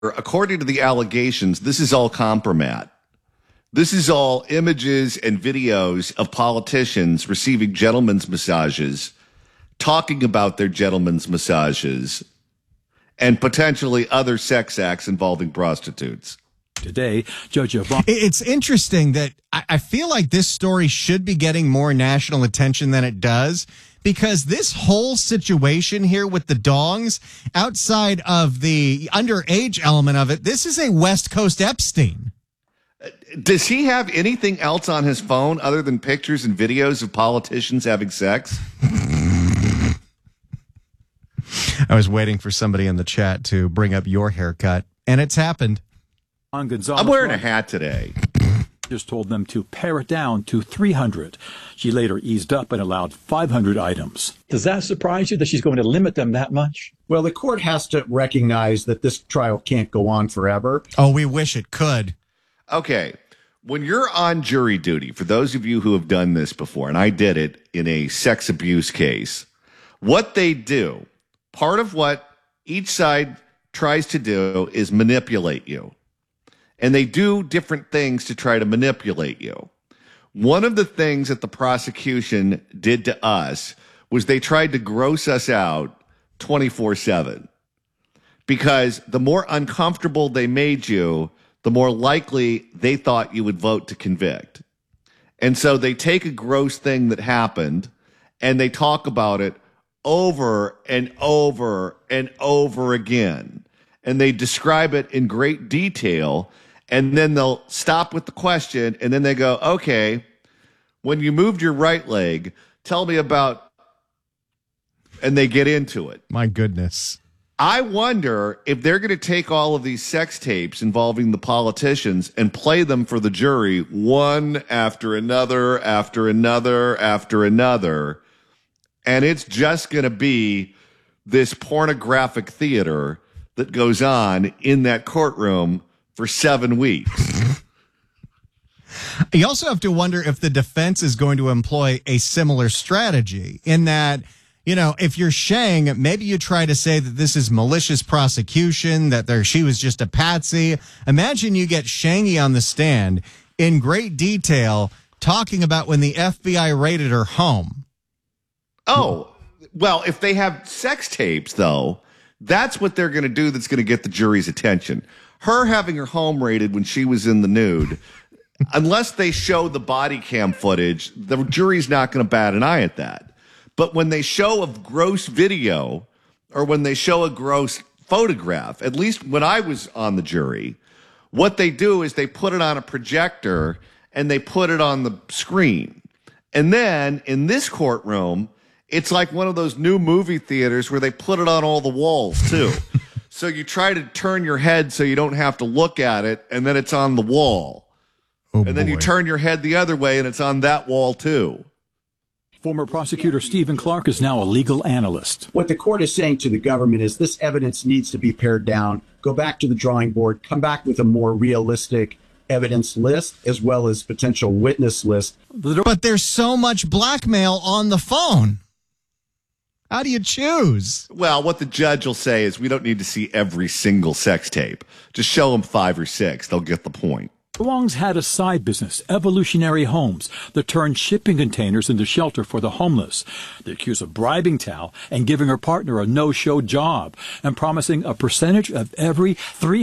according to the allegations, this is all compromat. This is all images and videos of politicians receiving gentlemen's massages, talking about their gentlemen's massages, and potentially other sex acts involving prostitutes. Today, Judge Obama. It's interesting that I feel like this story should be getting more national attention than it does, because this whole situation here with the dongs, outside of the underage element of it, this is a West Coast Epstein. Does he have anything else on his phone other than pictures and videos of politicians having sex? I was waiting for somebody in the chat to bring up your haircut, and it's happened. On Gonzalez, I'm wearing a hat today. Just told them to pare it down to 300. She later eased up and allowed 500 items. Does that surprise you that she's going to limit them that much? Well, the court has to recognize that this trial can't go on forever. Oh, we wish it could. Okay. When you're on jury duty, for those of you who have done this before, and I did it in a sex abuse case, what they do, part of what each side tries to do is manipulate you. And they do different things to try to manipulate you. One of the things that the prosecution did to us was they tried to gross us out 24/7. Because the more uncomfortable they made you, the more likely they thought you would vote to convict. And so they take a gross thing that happened and they talk about it over and over and over again. And they describe it in great detail. And then they'll stop with the question, and then they go, okay, when you moved your right leg, tell me about, and they get into it. My goodness. I wonder if they're going to take all of these sex tapes involving the politicians and play them for the jury one after another, after another, after another. And it's just going to be this pornographic theater that goes on in that courtroom for 7 weeks. You also have to wonder if the defense is going to employ a similar strategy in that, you know, if you're Shang, maybe you try to say that this is malicious prosecution, that she was just a patsy. Imagine you get Shangy on the stand in great detail talking about when the FBI raided her home. Oh, well, if they have sex tapes, though, that's what they're going to do that's going to get the jury's attention. Her having her home raided when she was in the nude, unless they show the body cam footage, the jury's not going to bat an eye at that. But when they show a gross video or when they show a gross photograph, at least when I was on the jury, what they do is they put it on a projector and they put it on the screen. And then in this courtroom, it's like one of those new movie theaters where they put it on all the walls, too. So you try to turn your head so you don't have to look at it, and then it's on the wall. Oh, and then you turn your head the other way, and it's on that wall, too. Former prosecutor Stephen Clark is now a legal analyst. What the court is saying to the government is this evidence needs to be pared down, go back to the drawing board, come back with a more realistic evidence list as well as potential witness list. But there's so much blackmail on the phone. How do you choose? Well, what the judge will say is we don't need to see every single sex tape. Just show them 5 or 6. They'll get the point. Wong's had a side business, Evolutionary Homes, that turned shipping containers into shelter for the homeless. They accuse of bribing Tal and giving her partner a no-show job and promising a percentage of every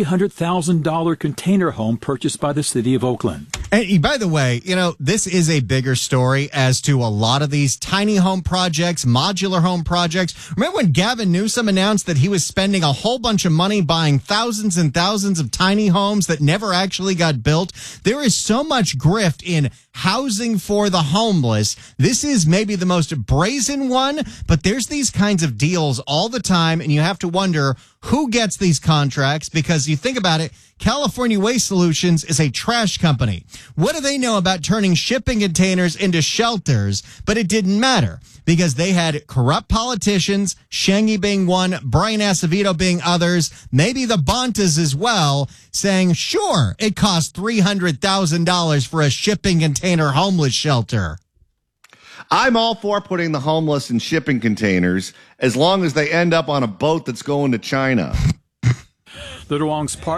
$300,000 container home purchased by the city of Oakland. And by the way, you know, this is a bigger story as to a lot of these tiny home projects, modular home projects. Remember when Gavin Newsom announced that he was spending a whole bunch of money buying thousands and thousands of tiny homes that never actually got built? There is so much grift in housing for the homeless. This is maybe the most brazen one, but there's these kinds of deals all the time, and you have to wonder who gets these contracts, because you think about it, California Waste Solutions is a trash company. What do they know about turning shipping containers into shelters? But it didn't matter because they had corrupt politicians, Shangy being one, Brian Acevedo being others, maybe the Bontas as well, saying, sure, it costs $300,000 for a shipping container homeless shelter. I'm all for putting the homeless in shipping containers as long as they end up on a boat that's going to China. The DeWong's